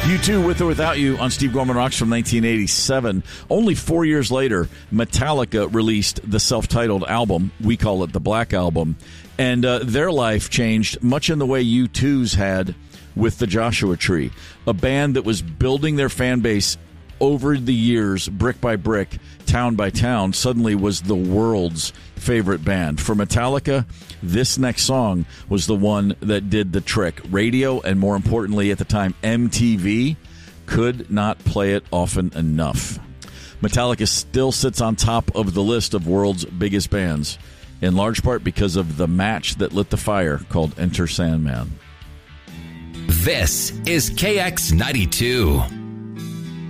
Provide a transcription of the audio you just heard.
U2 With or Without You on Steve Gorman Rocks from 1987. Only 4 years later, Metallica released the self-titled album. We call it the Black Album. And their life changed much in the way U2's had with the Joshua Tree, a band that was building their fan base over the years, brick by brick, town by town, suddenly was the world's favorite band. For Metallica, this next song was the one that did the trick. Radio, and more importantly at the time, MTV, could not play it often enough. Metallica still sits on top of the list of world's biggest bands, in large part because of the match that lit the fire called Enter Sandman. This is KX92.